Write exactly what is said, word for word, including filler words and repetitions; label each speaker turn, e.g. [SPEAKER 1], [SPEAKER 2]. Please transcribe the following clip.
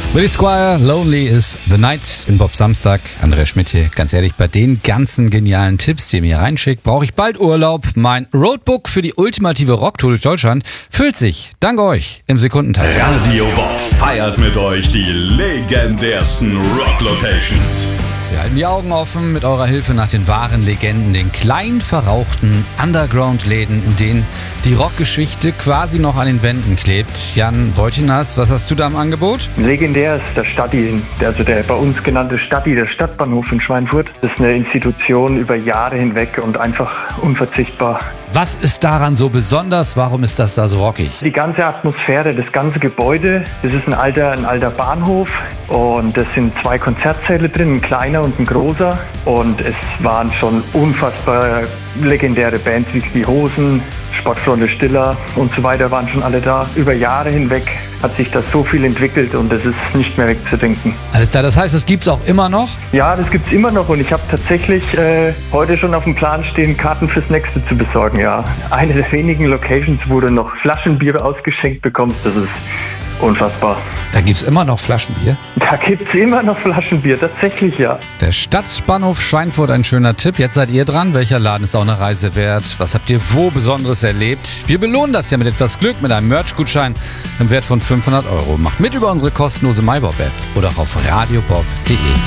[SPEAKER 1] Willie Squire, Lonely is the Night in Bob Samstag. Andreas Schmidt hier. Ganz ehrlich, bei den ganzen genialen Tipps, die ihr mir reinschickt, brauche ich bald Urlaub. Mein Roadbook für die ultimative Rocktour durch Deutschland füllt sich, dank euch, im Sekundentakt.
[SPEAKER 2] Radio Bob feiert mit euch die legendärsten Rock-Locations.
[SPEAKER 1] Wir halten die Augen offen mit eurer Hilfe nach den wahren Legenden, den klein verrauchten Underground-Läden, in denen die Rockgeschichte quasi noch an den Wänden klebt. Jan Wojcinas, was hast du da im Angebot?
[SPEAKER 3] Legendär ist der Stadti, also der bei uns genannte Stadti, der Stadtbahnhof in Schweinfurt. Das ist eine Institution über Jahre hinweg und einfach unverzichtbar.
[SPEAKER 1] Was ist daran so besonders? Warum ist das da so rockig?
[SPEAKER 3] Die ganze Atmosphäre, das ganze Gebäude, das ist ein alter, ein alter Bahnhof und es sind zwei Konzertsäle drin, ein kleiner und ein großer. Und es waren schon unfassbar legendäre Bands wie die Hosen, Sportfreunde Stiller und so weiter waren schon alle da. Über Jahre hinweg hat sich das so viel entwickelt und es ist nicht mehr wegzudenken.
[SPEAKER 1] Alles klar, das heißt, es gibt's auch immer noch?
[SPEAKER 3] Ja, das gibt's immer noch und ich habe tatsächlich äh, heute schon auf dem Plan stehen, Karten fürs nächste zu besorgen. Ja, eine der wenigen Locations, wo du noch Flaschenbier ausgeschenkt bekommst, das ist unfassbar.
[SPEAKER 1] Da gibt's immer noch Flaschenbier?
[SPEAKER 3] Da gibt's immer noch Flaschenbier, tatsächlich, ja.
[SPEAKER 1] Der Stadtbahnhof Schweinfurt, ein schöner Tipp. Jetzt seid ihr dran. Welcher Laden ist auch eine Reise wert? Was habt ihr wo Besonderes erlebt? Wir belohnen das ja mit etwas Glück, mit einem Merch-Gutschein im Wert von fünfhundert Euro. Macht mit über unsere kostenlose MyBob-App oder auch auf radiobob punkt de.